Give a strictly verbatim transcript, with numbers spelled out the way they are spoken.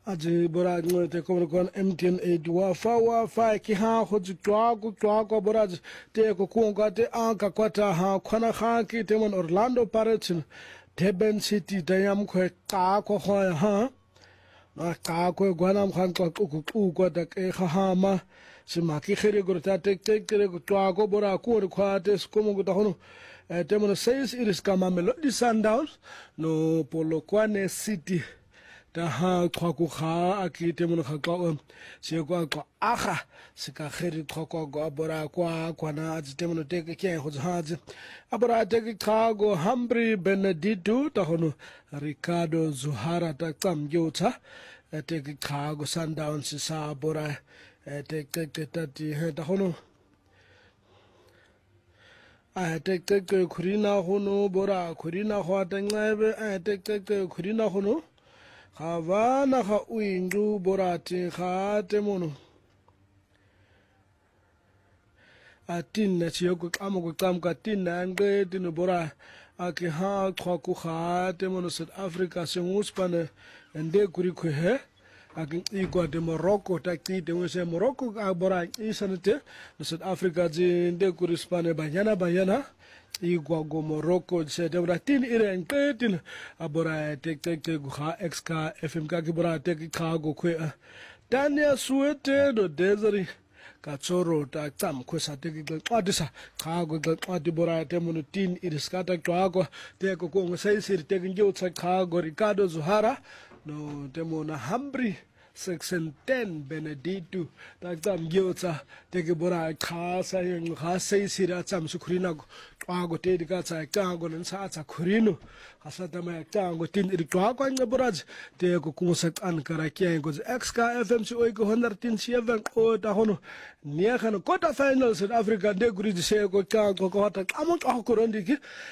aje bora te ko ko M T N eight wa fa wa fa ki ha ho ju twa ku twa ko bora te ko ku ka te an ka kwata ha khona kha ki te mon Orlando Pirates Durban City dayam ko ka ko ho ha na ka ko gwanam khan ko ku ku ko ta ke kha ha ma sima ki khere go ta te te ke ko twa ko bora ku ro kha te ko mo ko ta hono te mon seis iris ka Mamelodi Sundowns no Polokwane City ta ha kwa ku kha akite mon kha ka se kwa kwa aga se ka khiri kwa kwa go abora kwa kwa na azite mon te ke ho hazi abora te ka go Humphrey Benedicto ta hono Ricardo Zuhara ta tsam gyotsa te ka go Sundowns sa abora te te te ta ti he ta hono a te te khurina hono bora khurina ho ta ngabe a te te khurina hono Havana ha uindu borati ha temono atin na chiyo ko kamo ko kam ka tin na ngbe tin bora aki ha khwa ku ha temono South Africa se nguspane ende kuri ko he aki iko de Morocco ta ti de se Morocco ka bora isanete South Africa ji ende kuri spane banyana banyana igwa go Morocco se de bratin ire enketin abora tek tek tek ha xk fm ka ki bora tek ka go kwe tania suete do desert ka tsoro ta tsam ko sa tek ga qadisa ka go ga qadi bora te mun tin iriska ta go te ko ko sai sir tek ngi utsa ka go Ricardo Zuhara no te mun Humphrey Section ten Benedicto ta tsam gyotsa te ke bora kha sa yung kha sai sira tsam su khurina go twa go te ka tsa ka go nan sa tsa khurino asa ta ma ka go tin ri twa ko nga bora te ko ku sa an kara ke go xk fm si oi go one oh three seven o ta hono ne khan quarter final South Africa de guri se go ka go ko ta amon ko ko rondi ki